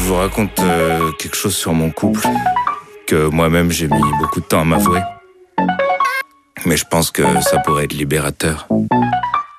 vous raconte quelque chose sur mon couple que moi-même j'ai mis beaucoup de temps à m'avouer. Mais je pense que ça pourrait être libérateur.